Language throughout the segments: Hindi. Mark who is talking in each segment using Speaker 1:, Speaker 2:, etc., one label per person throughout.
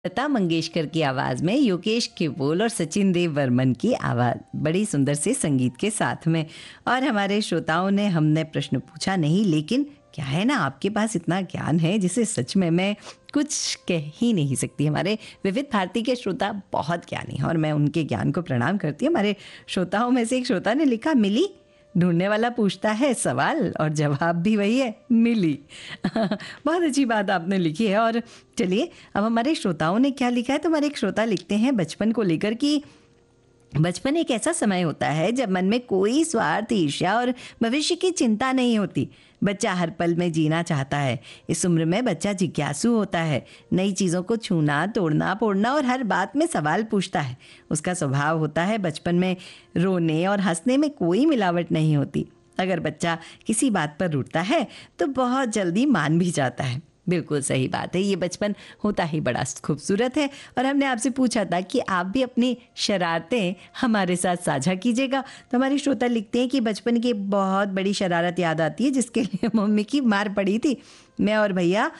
Speaker 1: लता मंगेशकर की आवाज में योगेश केवल और सचिन देव वर्मन की आवाज बड़ी सुंदर से संगीत के साथ में। और हमारे श्रोताओं ने हमने प्रश्न पूछा नहीं, लेकिन क्या है ना, आपके पास इतना ज्ञान है जिसे सच में मैं कुछ कह ही नहीं सकती। हमारे विविध भारती के श्रोता बहुत ज्ञानी हैं और मैं उनके ज्ञान को प्रणाम करती हूँ। हमारे श्रोताओं में से एक श्रोता ने लिखा, मिली ढूंढने वाला पूछता है सवाल और जवाब भी वही है, मिली। बहुत अच्छी बात आपने लिखी है। और चलिए अब हमारे श्रोताओं ने क्या लिखा है। तो हमारे एक श्रोता लिखते हैं बचपन को लेकर कि बचपन एक ऐसा समय होता है जब मन में कोई स्वार्थ, ईर्ष्या और भविष्य की चिंता नहीं होती। बच्चा हर पल में जीना चाहता है। इस उम्र में बच्चा जिज्ञासु होता है, नई चीज़ों को छूना, तोड़ना, फोड़ना और हर बात में सवाल पूछता है। उसका स्वभाव होता है बचपन में रोने और हंसने में कोई मिलावट नहीं होती। अगर बच्चा किसी बात पर रूठता है तो बहुत जल्दी मान भी जाता है। बिल्कुल सही बात है, ये बचपन होता ही बड़ा खूबसूरत है। और हमने आपसे पूछा था कि आप भी अपनी शरारतें हमारे साथ साझा कीजिएगा। तो हमारे श्रोता लिखते हैं कि बचपन की बहुत बड़ी शरारत याद आती है जिसके लिए मम्मी की मार पड़ी थी। मैं और भैया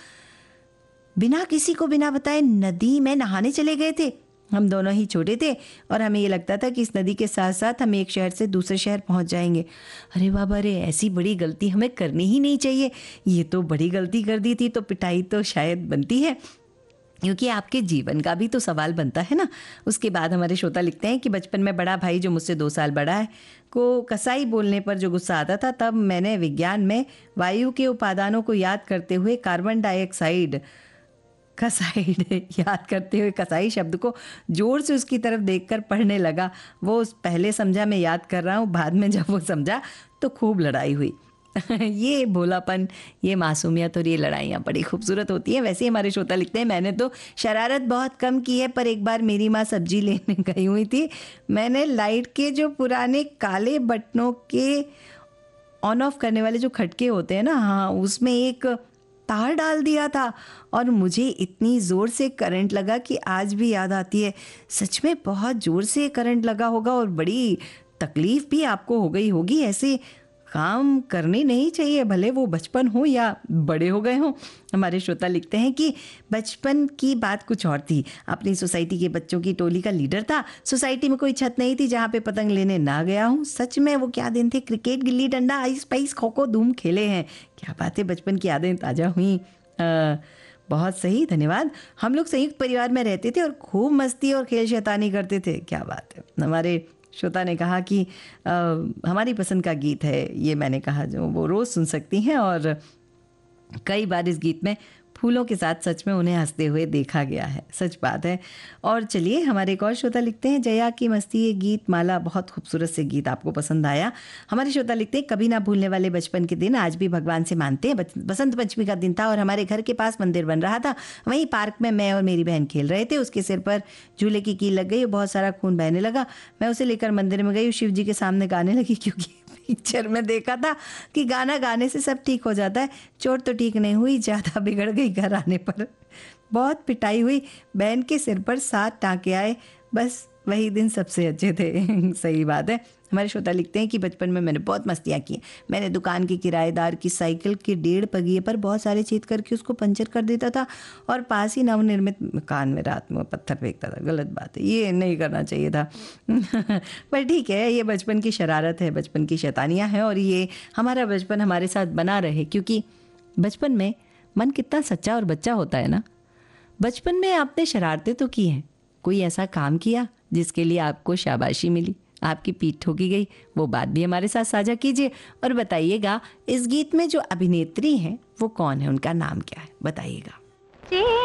Speaker 1: बिना बताए नदी में नहाने चले गए थे। हम दोनों ही छोटे थे और हमें ये लगता था कि इस नदी के साथ साथ हम एक शहर से दूसरे शहर पहुंच जाएंगे। अरे बाबा रे, ऐसी बड़ी गलती हमें करनी ही नहीं चाहिए। ये तो बड़ी गलती कर दी थी, तो पिटाई तो शायद बनती है, क्योंकि आपके जीवन का भी तो सवाल बनता है ना। उसके बाद हमारे श्रोता लिखते हैं कि बचपन में बड़ा भाई जो मुझसे 2 साल बड़ा है को कसाई बोलने पर जो गुस्सा आता था, तब मैंने विज्ञान में वायु के उपादानों को याद करते हुए कार्बन डाइऑक्साइड कसाइड याद करते हुए कसाई शब्द को जोर से उसकी तरफ देखकर पढ़ने लगा। वो पहले समझा, मैं याद कर रहा हूँ, बाद में जब वो समझा तो खूब लड़ाई हुई। ये भोलापन, ये मासूमियत और ये लड़ाइयाँ बड़ी खूबसूरत होती हैं। वैसे ही हमारे श्रोता लिखते हैं, मैंने तो शरारत बहुत कम की है, पर एक बार मेरी माँ सब्जी लेने गई हुई थी। मैंने लाइट के जो पुराने काले बटनों के ऑन ऑफ करने वाले जो खटके होते हैं ना, हाँ, उसमें एक तार डाल दिया था और मुझे इतनी ज़ोर से करंट लगा कि आज भी याद आती है। सच में बहुत ज़ोर से करंट लगा होगा और बड़ी तकलीफ़ भी आपको हो गई होगी। ऐसे काम करने नहीं चाहिए, भले वो बचपन हो या बड़े हो गए हों। हमारे श्रोता लिखते हैं कि बचपन की बात कुछ और थी। अपनी सोसाइटी के बच्चों की टोली का लीडर था। सोसाइटी में कोई छत नहीं थी जहाँ पे पतंग लेने ना गया हूँ। सच में वो क्या दिन थे। Cricket, gilli danda, ice price, kho kho धूम खेले हैं। क्या बात है, बचपन की यादें ताज़ा हुई। बहुत सही, धन्यवाद। हम लोग संयुक्त परिवार में रहते थे और खूब मस्ती और खेल शैतानी करते थे। क्या बात है। हमारे श्रोता ने कहा कि हमारी पसंद का गीत है ये, मैंने कहा जो वो रोज़ सुन सकती हैं। और कई बार इस गीत में फूलों के साथ सच में उन्हें हंसते हुए देखा गया है। सच बात है। और चलिए हमारे एक और श्रोता लिखते हैं, जया की मस्ती ये गीत माला, बहुत खूबसूरत से गीत आपको पसंद आया। हमारे श्रोता लिखते हैं, कभी ना भूलने वाले बचपन के दिन आज भी भगवान से मानते हैं। बसंत पंचमी का दिन था और हमारे घर के पास मंदिर बन रहा था। वहीं पार्क में मैं और मेरी बहन खेल रहे थे। उसके सिर पर झूले की कील लग गई और बहुत सारा खून बहने लगा। मैं उसे लेकर मंदिर में गई, शिव जी के सामने गाने लगी, क्योंकि पिक्चर में देखा था कि गाना गाने से सब ठीक हो जाता है। चोट तो ठीक नहीं हुई, ज़्यादा बिगड़ गई। घर आने पर बहुत पिटाई हुई। बहन के सिर पर 7 टाँके आए। बस वही दिन सबसे अच्छे थे। सही बात है। हमारे श्रोता लिखते हैं कि बचपन में मैंने बहुत मस्तियाँ की। मैंने दुकान के किराएदार की साइकिल के 1.5 पहिए पर बहुत सारे छेद करके उसको पंचर कर देता था और पास ही नवनिर्मित मकान में रात में पत्थर फेंकता था। गलत बात है, ये नहीं करना चाहिए था। पर ठीक है, ये बचपन की शरारत है, बचपन की शैतानियाँ हैं और ये हमारा बचपन हमारे साथ बना रहे, क्योंकि बचपन में मन कितना सच्चा और बच्चा होता है ना। बचपन में आपने शरारतें तो की हैं, कोई ऐसा काम किया जिसके लिए आपको शाबाशी मिली, आपकी पीठ ठोकी गई, वो बात भी हमारे साथ साझा कीजिए और बताइएगा इस गीत में जो अभिनेत्री हैं वो कौन है, उनका नाम क्या है, बताइएगा।